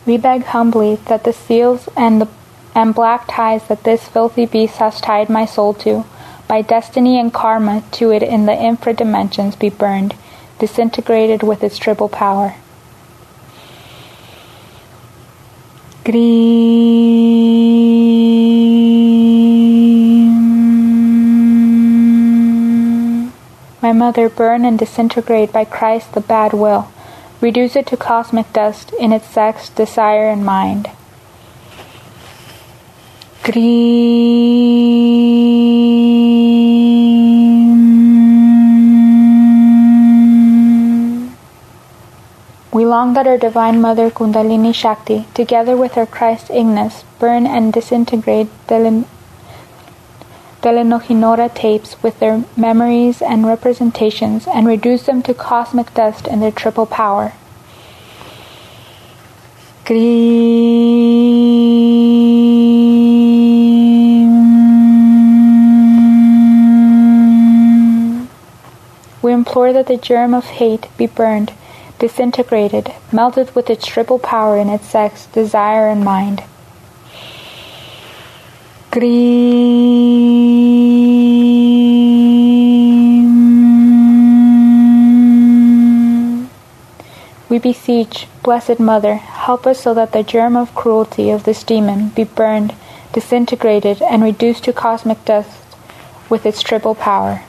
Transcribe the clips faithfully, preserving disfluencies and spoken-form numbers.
We beg humbly that the seals and the and black ties that this filthy beast has tied my soul to, by destiny and karma to it in the infra dimensions, be burned, disintegrated with its triple power. Greem. My mother, burn and disintegrate by Christ the bad will. Reduce it to cosmic dust in its sex, desire, and mind. Greem. We long that our Divine Mother Kundalini Shakti, together with her Christ Ignis, burn and disintegrate the Telenohinora tapes with their memories and representations and reduce them to cosmic dust in their triple power. Greem. We implore that the germ of hate be burned, disintegrated, melted with its triple power in its sex, desire, and mind. Greem. We beseech, Blessed Mother, help us so that the germ of cruelty of this demon be burned, disintegrated, and reduced to cosmic dust with its triple power.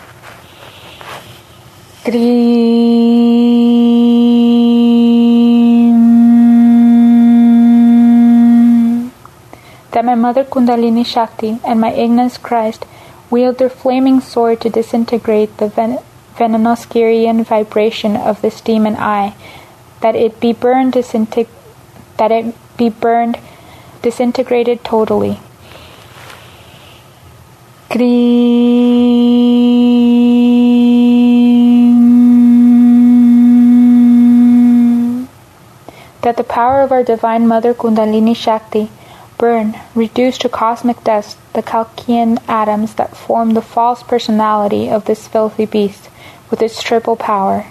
Greem. That my Mother Kundalini Shakti and my Ignis Christ wield their flaming sword to disintegrate the ven- Venenoscurian vibration of this demon eye, that it be burned disinteg- that it be burned disintegrated totally. Greem. That the power of our Divine Mother Kundalini Shakti burn, reduce to cosmic dust the Kalkian atoms that form the false personality of this filthy beast with its triple power.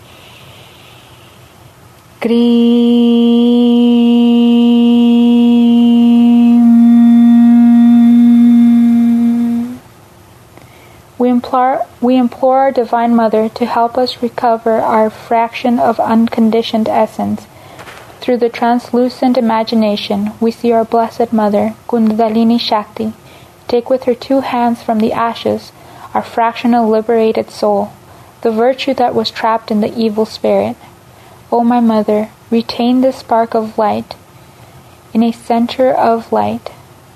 Greem. We implore, we implore our Divine Mother to help us recover our fraction of unconditioned essence. Through the translucent imagination, we see our Blessed Mother, Kundalini Shakti, take with her two hands from the ashes our fractional liberated soul, the virtue that was trapped in the evil spirit. O my Mother, retain this spark of light in a center of light.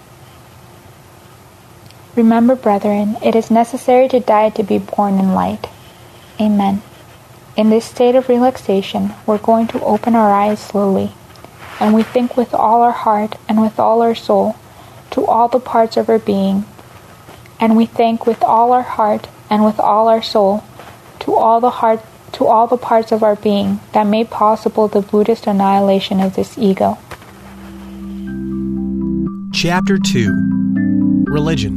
Remember, brethren, it is necessary to die to be born in light. Amen. In this state of relaxation, we're going to open our eyes slowly, and we think with all our heart and with all our soul to all the parts of our being, and we thank with all our heart and with all our soul to all the heart to all the parts of our being that made possible the Buddhist annihilation of this ego. Chapter two. Religion.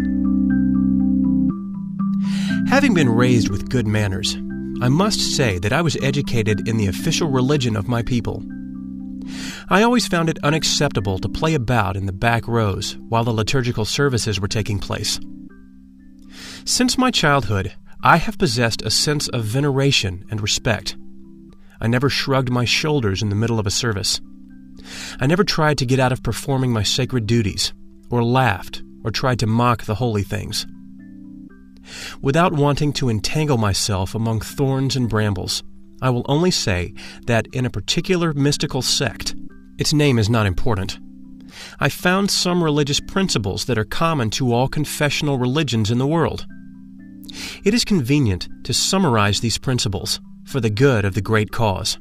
Having been raised with good manners, I must say that I was educated in the official religion of my people. I always found it unacceptable to play about in the back rows while the liturgical services were taking place. Since my childhood, I have possessed a sense of veneration and respect. I never shrugged my shoulders in the middle of a service. I never tried to get out of performing my sacred duties, or laughed, or tried to mock the holy things. Without wanting to entangle myself among thorns and brambles, I will only say that in a particular mystical sect, its name is not important, I found some religious principles that are common to all confessional religions in the world. It is convenient to summarize these principles for the good of the great cause.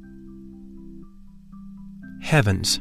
Heavens.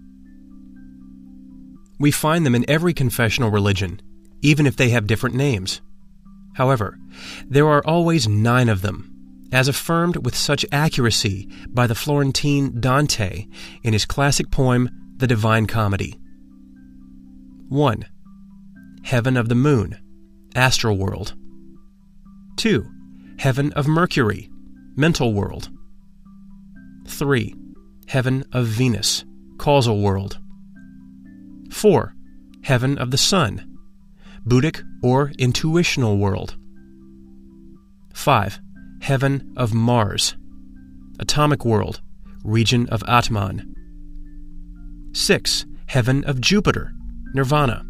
We find them in every confessional religion, even if they have different names. However, there are always nine of them, as affirmed with such accuracy by the Florentine Dante in his classic poem, The Divine Comedy. one. Heaven of the Moon, astral world. two. Heaven of Mercury, mental world. three. Heaven of Venus, causal world. four. Heaven of the sun, Buddhic or intuitional world. five. Heaven of Mars, atomic world, region of Atman. six. Heaven of Jupiter, nirvana.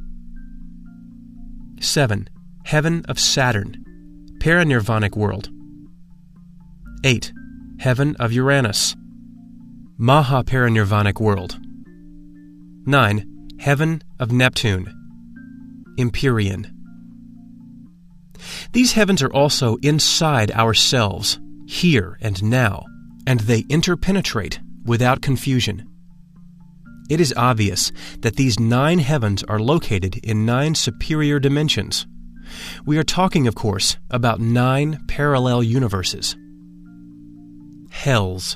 seven. Heaven of Saturn, paranirvanic world. eight. Heaven of Uranus, mahaparanirvanic world. nine. Heaven of Neptune, Empyrean. These heavens are also inside ourselves, here and now, and they interpenetrate without confusion. It is obvious that these nine heavens are located in nine superior dimensions. We are talking, of course, about nine parallel universes. Hells.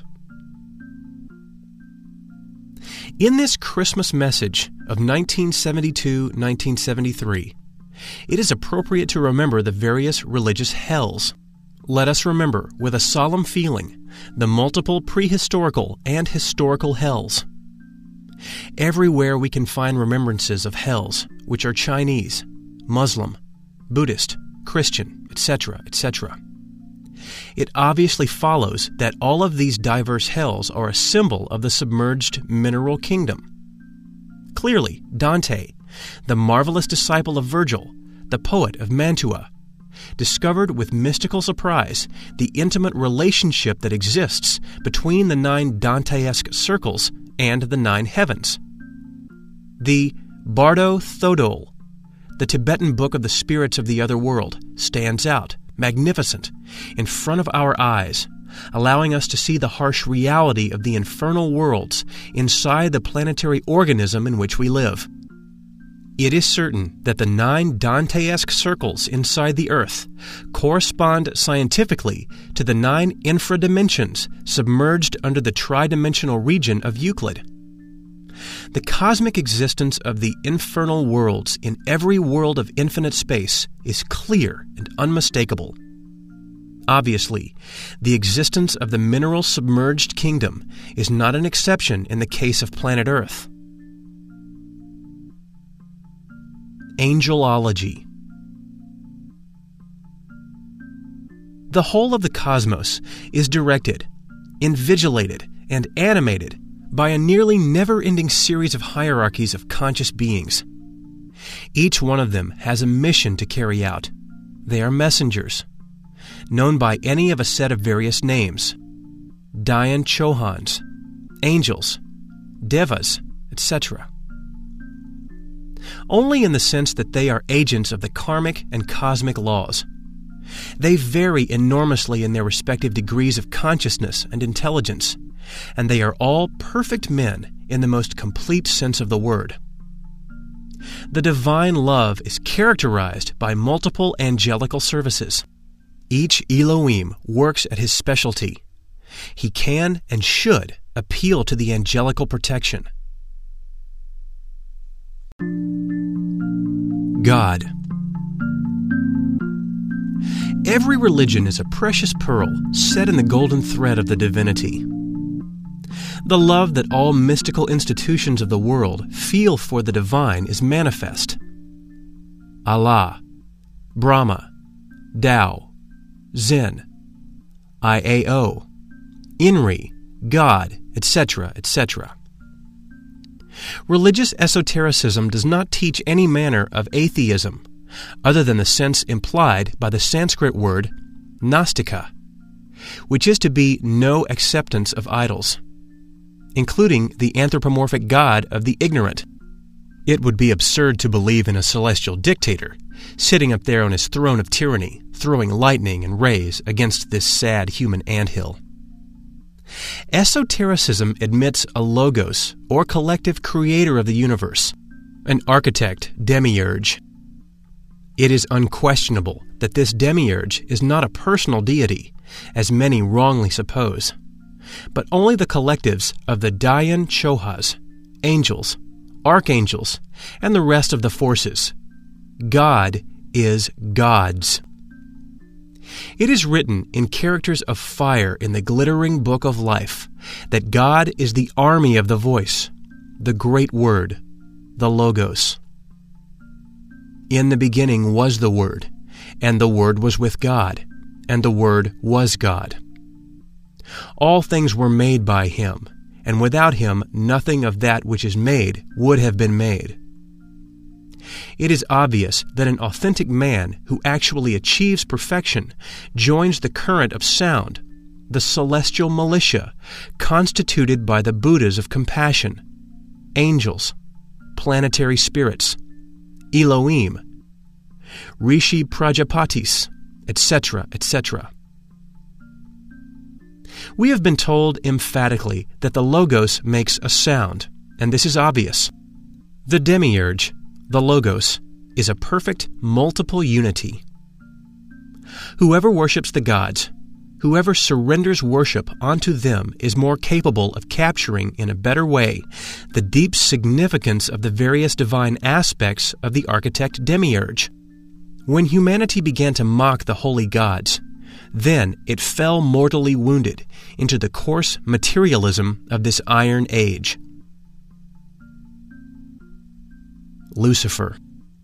In this Christmas message of nineteen seventy-two to nineteen seventy-three, it is appropriate to remember the various religious hells. Let us remember, with a solemn feeling, the multiple prehistorical and historical hells. Everywhere we can find remembrances of hells, which are Chinese, Muslim, Buddhist, Christian, et cetera, et cetera. It obviously follows that all of these diverse hells are a symbol of the submerged mineral kingdom. Clearly, Dante, the marvelous disciple of Virgil, the poet of Mantua, discovered with mystical surprise the intimate relationship that exists between the nine Dantesque circles and the nine heavens. The Bardo Thodol, the Tibetan book of the spirits of the other world, stands out, magnificent, in front of our eyes, allowing us to see the harsh reality of the infernal worlds inside the planetary organism in which we live. It is certain that the nine Dantesque circles inside the Earth correspond scientifically to the nine infradimensions submerged under the tridimensional region of Euclid. The cosmic existence of the infernal worlds in every world of infinite space is clear and unmistakable. Obviously, the existence of the mineral submerged kingdom is not an exception in the case of planet Earth. Angelology. The whole of the cosmos is directed, invigilated, and animated by a nearly never-ending series of hierarchies of conscious beings. Each one of them has a mission to carry out. They are messengers, known by any of a set of various names: Dayan Chohans, angels, devas, et cetera. Only in the sense that they are agents of the karmic and cosmic laws. They vary enormously in their respective degrees of consciousness and intelligence, and they are all perfect men in the most complete sense of the word. The divine love is characterized by multiple angelical services. Each Elohim works at his specialty. He can and should appeal to the angelical protection. God. Every religion is a precious pearl set in the golden thread of the divinity. The love that all mystical institutions of the world feel for the divine is manifest. Allah, Brahma, Tao, Zen, I A O, Inri, God, et cetera, et cetera. Religious esotericism does not teach any manner of atheism, other than the sense implied by the Sanskrit word nastika, which is to be no acceptance of idols, including the anthropomorphic god of the ignorant. It would be absurd to believe in a celestial dictator, sitting up there on his throne of tyranny, throwing lightning and rays against this sad human anthill. Esotericism admits a logos, or collective creator of the universe, an architect, demiurge. It is unquestionable that this demiurge is not a personal deity, as many wrongly suppose, but only the collectives of the Dayan Chohas, angels, archangels, and the rest of the forces. God is gods. It is written in characters of fire in the glittering book of life that God is the army of the voice, the great Word, the Logos. In the beginning was the Word, and the Word was with God, and the Word was God. All things were made by Him, and without Him nothing of that which is made would have been made. It is obvious that an authentic man who actually achieves perfection joins the current of sound, the celestial militia constituted by the Buddhas of compassion, angels, planetary spirits, Elohim, Rishi Prajapatis, et cetera, et cetera. We have been told emphatically that the Logos makes a sound, and this is obvious. The demiurge, the Logos, is a perfect multiple unity. Whoever worships the gods, whoever surrenders worship unto them is more capable of capturing in a better way the deep significance of the various divine aspects of the architect demiurge. When humanity began to mock the holy gods, then it fell mortally wounded into the coarse materialism of this iron age. Lucifer.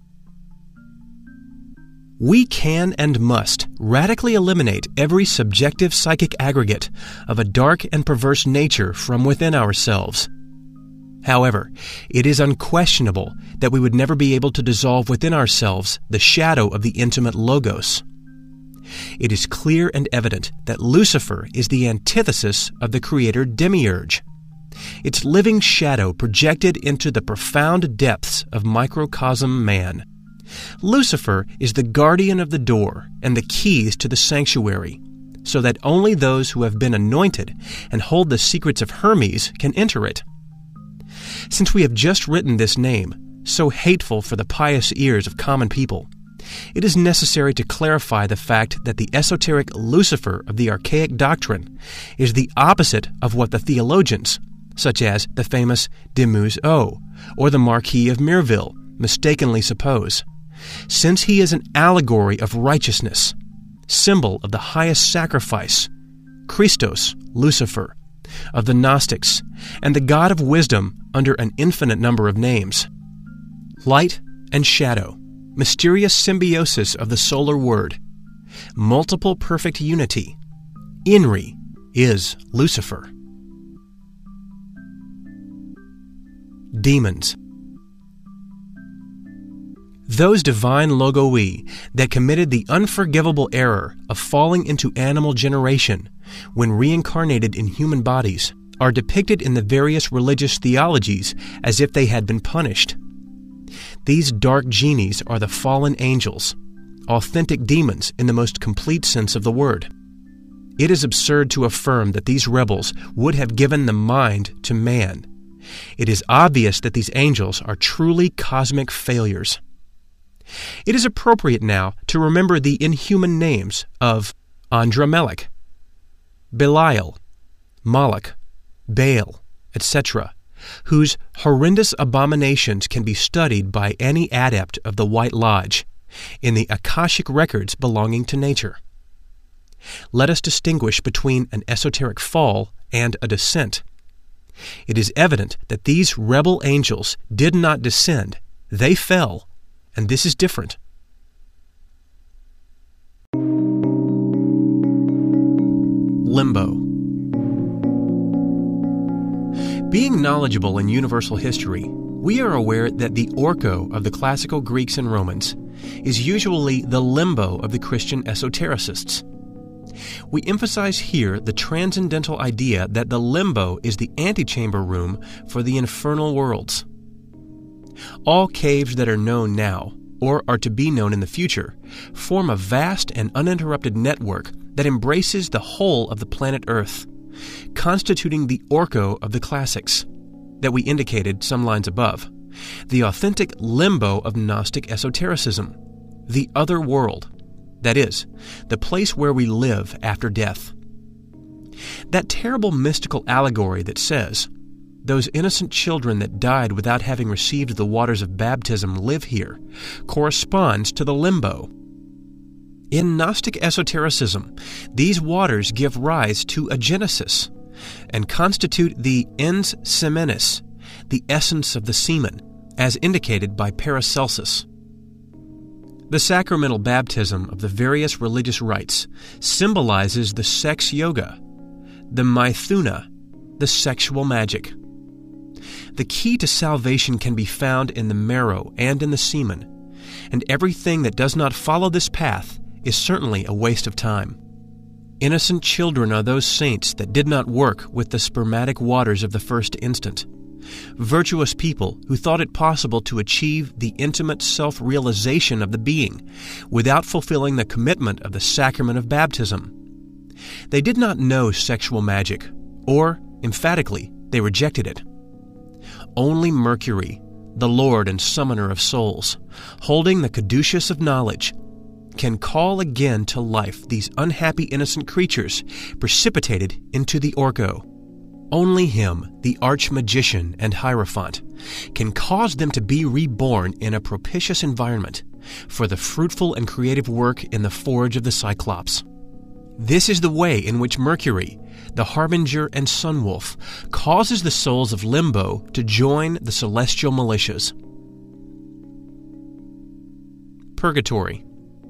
We can and must radically eliminate every subjective psychic aggregate of a dark and perverse nature from within ourselves. However, it is unquestionable that we would never be able to dissolve within ourselves the shadow of the intimate Logos. It is clear and evident that Lucifer is the antithesis of the Creator demiurge, its living shadow projected into the profound depths of microcosm man. Lucifer is the guardian of the door and the keys to the sanctuary, so that only those who have been anointed and hold the secrets of Hermes can enter it. Since we have just written this name, so hateful for the pious ears of common people, it is necessary to clarify the fact that the esoteric Lucifer of the archaic doctrine is the opposite of what the theologians, such as the famous de Meuseau or the Marquis of Mireville, mistakenly suppose, since he is an allegory of righteousness, symbol of the highest sacrifice, Christos, Lucifer, of the Gnostics, and the God of wisdom under an infinite number of names. Light and shadow, mysterious symbiosis of the solar word, multiple perfect unity, Inri is Lucifer. Demons. Those divine logoi that committed the unforgivable error of falling into animal generation when reincarnated in human bodies are depicted in the various religious theologies as if they had been punished. These dark genies are the fallen angels, authentic demons in the most complete sense of the word. It is absurd to affirm that these rebels would have given the mind to man. It is obvious that these angels are truly cosmic failures. It is appropriate now to remember the inhuman names of Andramelech, Belial, Moloch, Baal, et cetera, whose horrendous abominations can be studied by any adept of the White Lodge in the Akashic records belonging to nature. Let us distinguish between an esoteric fall and a descent. It is evident that these rebel angels did not descend, they fell, and this is different. Limbo. Being knowledgeable in universal history, we are aware that the Orco of the classical Greeks and Romans is usually the limbo of the Christian esotericists. We emphasize here the transcendental idea that the limbo is the antechamber room for the infernal worlds. All caves that are known now, or are to be known in the future, form a vast and uninterrupted network that embraces the whole of the planet Earth, constituting the Orco of the classics, that we indicated some lines above, the authentic limbo of Gnostic esotericism, the other world, that is, the place where we live after death. That terrible mystical allegory that says, those innocent children that died without having received the waters of baptism live here, corresponds to the limbo. In Gnostic esotericism, these waters give rise to a genesis and constitute the ens semenis, the essence of the semen, as indicated by Paracelsus. The sacramental baptism of the various religious rites symbolizes the sex yoga, the Maithuna, the sexual magic. The key to salvation can be found in the marrow and in the semen, and everything that does not follow this path is certainly a waste of time. Innocent children are those saints that did not work with the spermatic waters of the first instant. Virtuous people who thought it possible to achieve the intimate self-realization of the being without fulfilling the commitment of the sacrament of baptism. They did not know sexual magic, or, emphatically, they rejected it. Only Mercury, the Lord and Summoner of souls, holding the caduceus of knowledge, can call again to life these unhappy innocent creatures precipitated into the Orco. Only him, the arch-magician and hierophant, can cause them to be reborn in a propitious environment for the fruitful and creative work in the forge of the Cyclops. This is the way in which Mercury, the harbinger and sun-wolf, causes the souls of Limbo to join the celestial militias. Purgatory.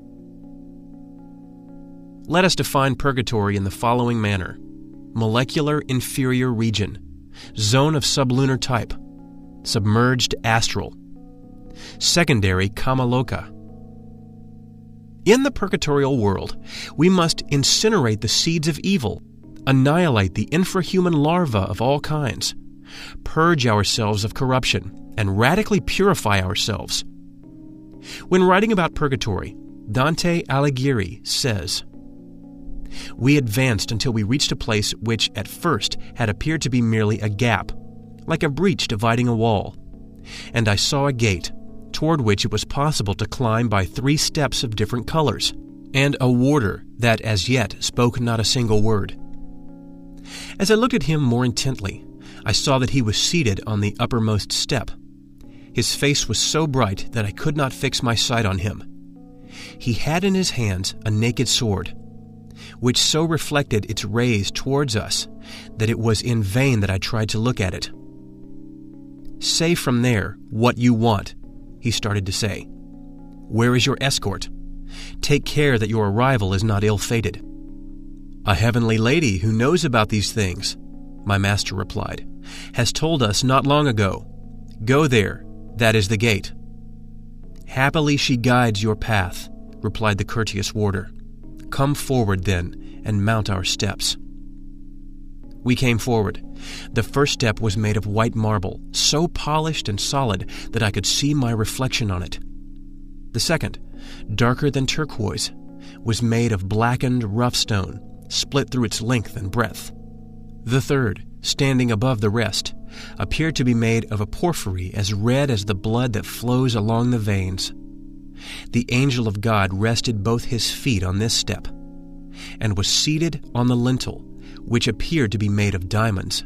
Let us define purgatory in the following manner. Molecular inferior region, zone of sublunar type, submerged astral. Secondary Kamaloka. In the purgatorial world, we must incinerate the seeds of evil, annihilate the infrahuman larvae of all kinds, purge ourselves of corruption, and radically purify ourselves. When writing about purgatory, Dante Alighieri says, "We advanced until we reached a place which at first had appeared to be merely a gap, like a breach dividing a wall. And I saw a gate, toward which it was possible to climb by three steps of different colors, and a warder that as yet spoke not a single word. As I looked at him more intently, I saw that he was seated on the uppermost step. His face was so bright that I could not fix my sight on him. He had in his hands a naked sword, which so reflected its rays towards us that it was in vain that I tried to look at it. 'Say from there what you want,' he started to say. 'Where is your escort? Take care that your arrival is not ill-fated.' 'A heavenly lady who knows about these things,' my master replied, 'has told us not long ago. Go there, that is the gate.' 'Happily she guides your path,' replied the courteous warder. 'Come forward, then, and mount our steps.' We came forward. The first step was made of white marble, so polished and solid that I could see my reflection on it. The second, darker than turquoise, was made of blackened rough stone, split through its length and breadth. The third, standing above the rest, appeared to be made of a porphyry as red as the blood that flows along the veins. The angel of God rested both his feet on this step, and was seated on the lintel, which appeared to be made of diamonds.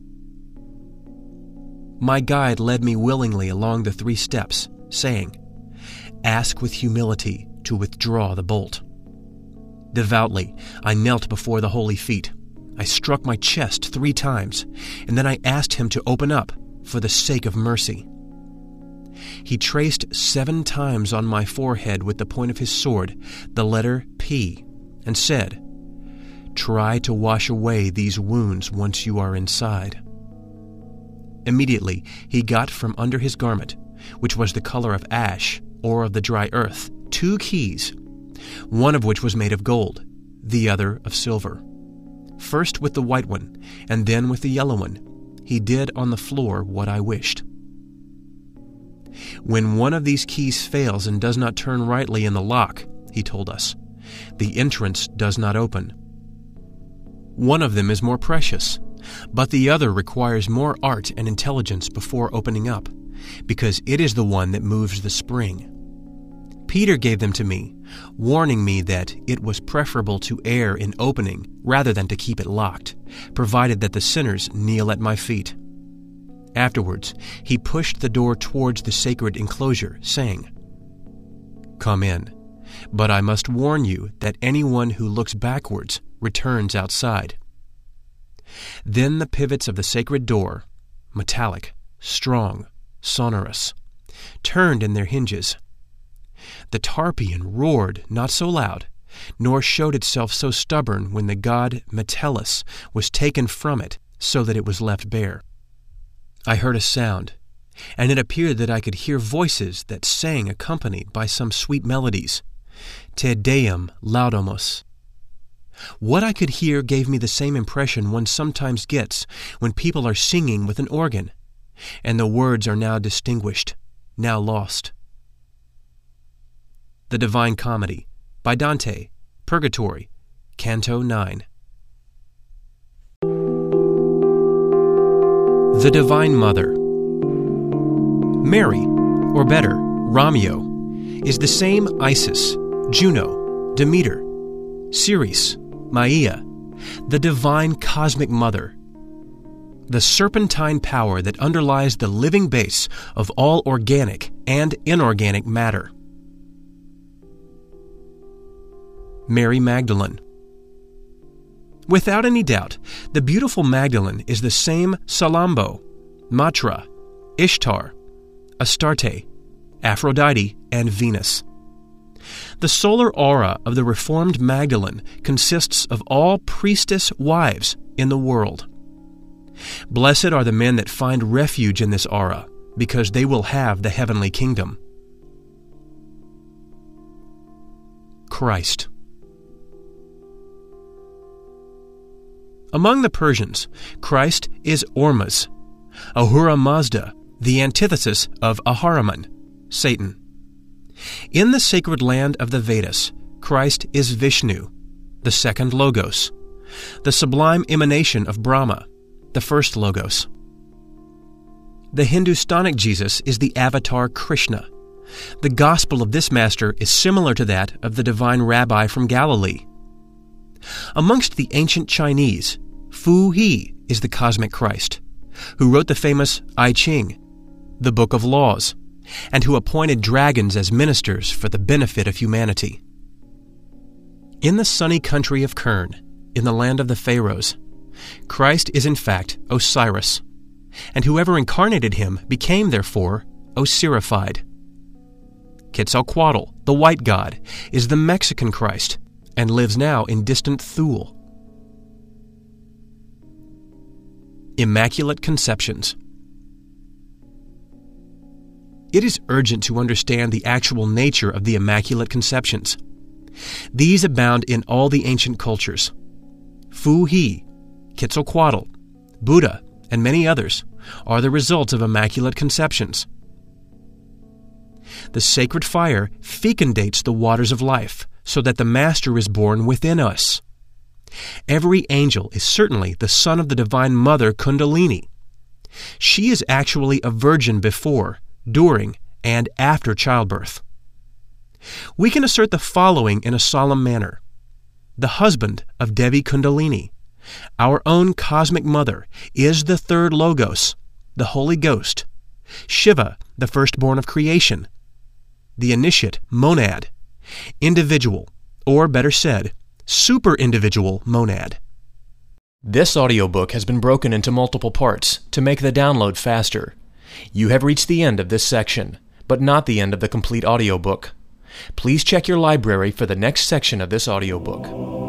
My guide led me willingly along the three steps, saying, 'Ask with humility to withdraw the bolt.' Devoutly, I knelt before the holy feet. I struck my chest three times, and then I asked him to open up for the sake of mercy. He traced seven times on my forehead with the point of his sword the letter P, and said, 'Try to wash away these wounds once you are inside.' Immediately he got from under his garment, which was the color of ash or of the dry earth, two keys, one of which was made of gold, the other of silver. First with the white one, and then with the yellow one, he did on the floor what I wished. When one of these keys fails and does not turn rightly in the lock, he told us, the entrance does not open. One of them is more precious, but the other requires more art and intelligence before opening up, because it is the one that moves the spring. Peter gave them to me, warning me that it was preferable to err in opening rather than to keep it locked, provided that the sinners kneel at my feet. Afterwards, he pushed the door towards the sacred enclosure, saying, 'Come in, but I must warn you that anyone who looks backwards returns outside.' Then the pivots of the sacred door, metallic, strong, sonorous, turned in their hinges. The Tarpeian roared not so loud, nor showed itself so stubborn when the god Metellus was taken from it so that it was left bare. I heard a sound, and it appeared that I could hear voices that sang accompanied by some sweet melodies, Te Deum Laudamus. What I could hear gave me the same impression one sometimes gets when people are singing with an organ, and the words are now distinguished, now lost. The Divine Comedy, by Dante, Purgatory, Canto nine. The Divine Mother. Mary, or better, Romeo, is the same Isis, Juno, Demeter, Ceres, Maia, the divine cosmic mother, the serpentine power that underlies the living base of all organic and inorganic matter. Mary Magdalene. Without any doubt, the beautiful Magdalene is the same Salambo, Matra, Ishtar, Astarte, Aphrodite, and Venus. The solar aura of the Reformed Magdalene consists of all priestess wives in the world. Blessed are the men that find refuge in this aura, because they will have the heavenly kingdom. Christ. Among the Persians, Christ is Ormuzd, Ahura Mazda, the antithesis of Ahriman, Satan. In the sacred land of the Vedas, Christ is Vishnu, the second Logos, the sublime emanation of Brahma, the first Logos. The Hindustanic Jesus is the avatar Krishna. The gospel of this master is similar to that of the divine rabbi from Galilee. Amongst the ancient Chinese, Fu He is the cosmic Christ, who wrote the famous I Ching, the Book of Laws, and who appointed dragons as ministers for the benefit of humanity. In the sunny country of Kern, in the land of the Pharaohs, Christ is in fact Osiris, and whoever incarnated him became therefore Osirified. Quetzalcoatl, the white god, is the Mexican Christ, and lives now in distant Thule. Immaculate Conceptions. It is urgent to understand the actual nature of the Immaculate Conceptions. These abound in all the ancient cultures. Fu He, Quetzalcoatl, Buddha, and many others are the results of Immaculate Conceptions. The sacred fire fecundates the waters of life, so that the Master is born within us. Every angel is certainly the son of the Divine Mother Kundalini. She is actually a virgin before, during, and after childbirth. We can assert the following in a solemn manner. The husband of Devi Kundalini, our own cosmic mother, is the third Logos, the Holy Ghost, Shiva, the firstborn of creation, the initiate monad, individual, or better said, super-individual monad. This audiobook has been broken into multiple parts to make the download faster. You have reached the end of this section, but not the end of the complete audiobook. Please check your library for the next section of this audiobook.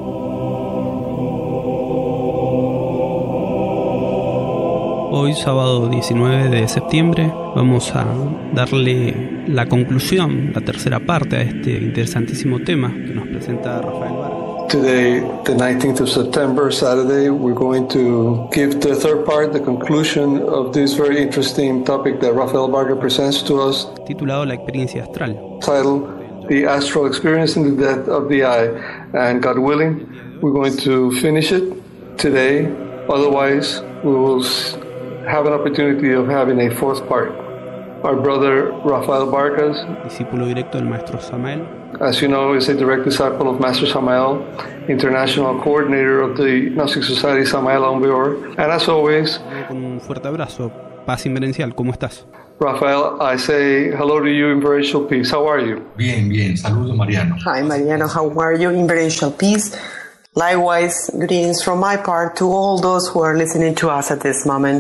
Hoy, sábado diecinueve de septiembre, vamos a darle la conclusión, la tercera parte a este interesantísimo tema que nos presenta Rafael Vargas. Today, the nineteenth of September, Saturday, we're going to give the third part, the conclusion of this very interesting topic that Rafael Vargas presents to us. Titulado La experiencia astral. Title, The Astral Experience in the Death of the Eye. And God willing, we're going to finish it today. Otherwise, we will have an opportunity of having a fourth part. Our brother Rafael Vargas, discípulo directo del Maestro Samael, as you know, is a direct disciple of Master Samael, international coordinator of the Gnostic Society Samael Aumbeor. And as always, con un fuerte abrazo, paz inverencial, ¿cómo estás? Rafael, I say hello to you, Inverential Peace. How are you? Bien, bien. Saludos, Mariano. Hi, Mariano. How are you? Inverential Peace. Likewise, greetings from my part to all those who are listening to us at this moment.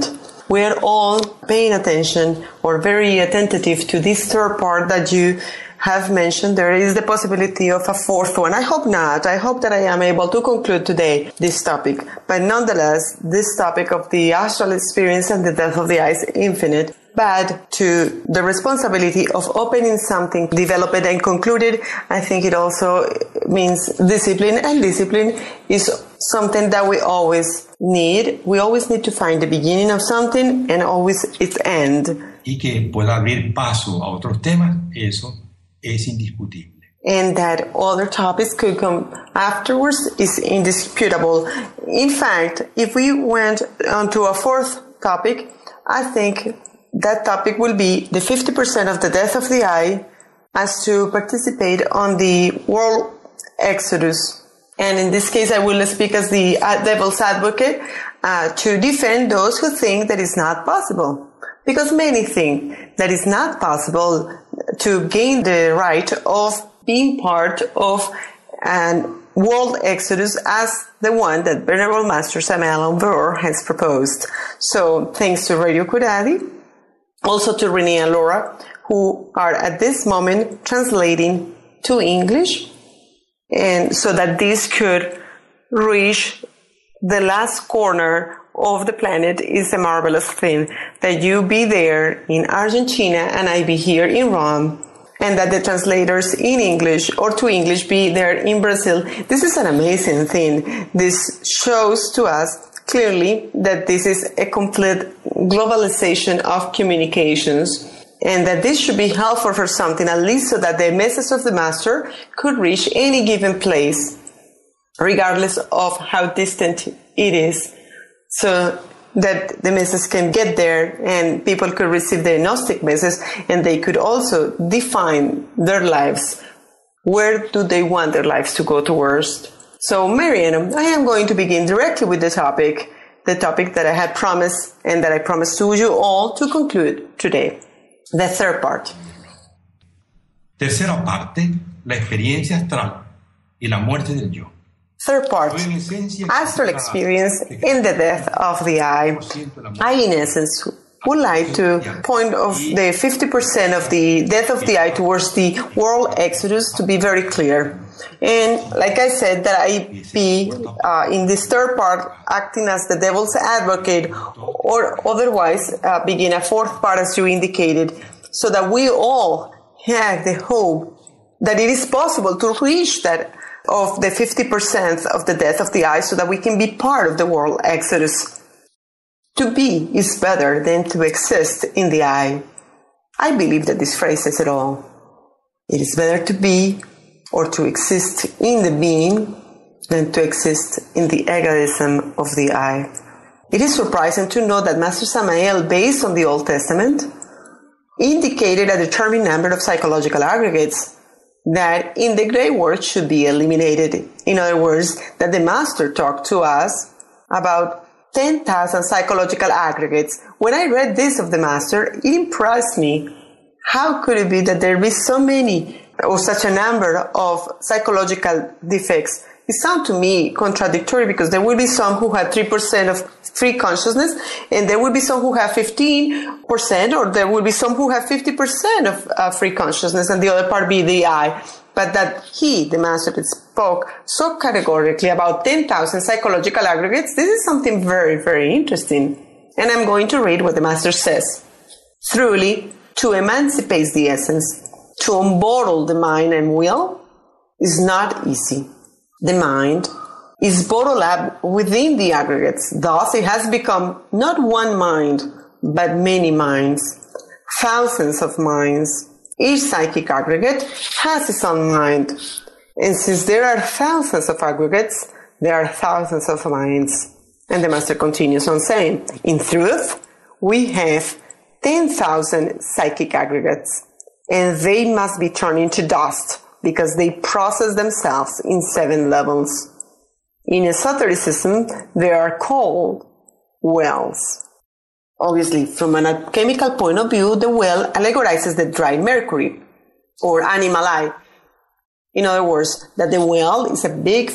we're all paying attention or very attentive to this third part that you have mentioned. There is the possibility of a fourth one. I hope not. I hope that I am able to conclude today this topic. But nonetheless, this topic of the astral experience and the death of the eye is infinite. But to the responsibility of opening something, develop it and conclude it, I think it also means discipline. And discipline is something that we always need. We always need to find the beginning of something and always its end. Y que pueda abrir paso a otros temas, eso es indiscutible. And that other topics could come afterwards is indisputable. In fact, if we went on to a fourth topic, I think that topic will be the fifty percent of the death of the eye as to participate on the world exodus. And in this case, I will speak as the devil's advocate uh, to defend those who think that it's not possible. Because many think that it's not possible to gain the right of being part of an world exodus as the one that Venerable Master Samael Aun Weor has proposed. So thanks to Radio Kudadi, also to Renee and Laura, who are at this moment translating to English, and so that this could reach the last corner of the planet is a marvelous thing. That you be there in Argentina and I be here in Rome, and that the translators in English or to English be there in Brazil. This is an amazing thing. This shows to us clearly that this is a complete globalization of communications, and that this should be helpful for something, at least so that the message of the Master could reach any given place, regardless of how distant it is, so that the message can get there and people could receive the Gnostic message, and they could also define their lives. Where do they want their lives to go towards? So, Marianne, I am going to begin directly with the topic, the topic that I had promised and that I promised to you all to conclude today, the third part. Tercera parte, la experiencia astral y la muerte del yo. Third part, astral experience in the death of the eye. I, in essence, would like to point of the fifty percent of the death of the eye towards the world exodus to be very clear. And like I said, that I be uh, in this third part acting as the devil's advocate, or otherwise uh, begin a fourth part as you indicated, so that we all have the hope that it is possible to reach that of the fifty percent of the death of the eye, so that we can be part of the world exodus. To be is better than to exist in the eye. I believe that this phrase says it all. It is better to be or to exist in the being than to exist in the egoism of the eye. It is surprising to know that Master Samael, based on the Old Testament, indicated a determined number of psychological aggregates that in the gray world should be eliminated. In other words, that the Master talked to us about ten thousand psychological aggregates. When I read this of the Master, it impressed me. How could it be that there be so many or such a number of psychological defects? It sounds to me contradictory, because there will be some who have three percent of free consciousness, and there will be some who have fifteen percent, or there will be some who have fifty percent of uh, free consciousness, and the other part be the eye. But that he, the Master, spoke so categorically about ten thousand psychological aggregates, this is something very, very interesting. And I'm going to read what the Master says. Truly, to emancipate the essence, to unbottle the mind and will, is not easy. The mind is bottled up within the aggregates. Thus, it has become not one mind, but many minds, thousands of minds. Each psychic aggregate has its own mind. And since there are thousands of aggregates, there are thousands of minds. And the Master continues on saying, in truth, we have ten thousand psychic aggregates, and they must be turned into dust, because they process themselves in seven levels. In esotericism, they are called wells. Obviously, from an alchemical point of view, the well allegorizes the dry mercury, or animal eye. In other words, that the well is a big